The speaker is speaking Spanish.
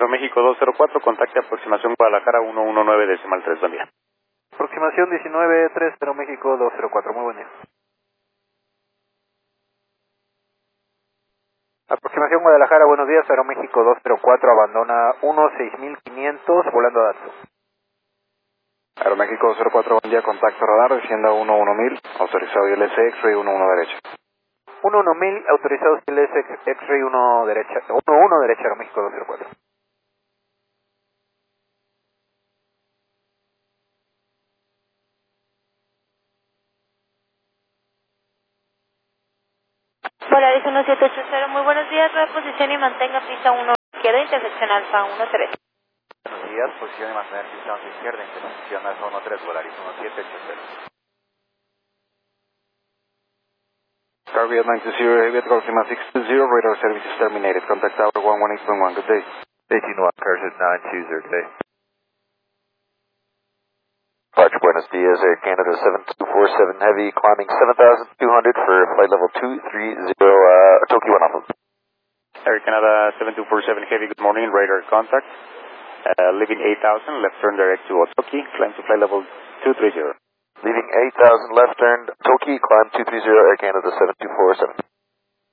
México 204, contacte aproximación Guadalajara 119.3, buen día. Aproximación 1930 México 204, muy buen día. Aproximación Guadalajara, buenos días, Aeroméxico 204, abandona 16500, volando a datos. Aeroméxico 204, buen día, contacto radar, descienda 11000, autorizado ILS X-Ray 11 derecha. 11000, autorizados ILS X-Ray 1 derecha, 11 derecha, Aeroméxico 204. Polaris 1780, muy buenos días, reposición y mantenga pista 1 izquierda, intersección alfa 13. Buenos días, posición y mantener pista 1 izquierda, intersección alfa 13, Polaris 1780. Carviet 90, Heaviet Golfima 620, radar service is terminated. Contact tower 118.1, good day. 18-1, Carviet 920, good day. Departure, buenos dias, Air Canada 7247 Heavy, climbing 7,200 for flight level 230, Tokyo 1 Alpha. Air Canada 7247 Heavy, good morning, radar contact. Leaving 8000, left turn direct to Otoki, climb to flight level 230. Leaving 8,000 left turn, Toki, climb 230, Air Canada 7247.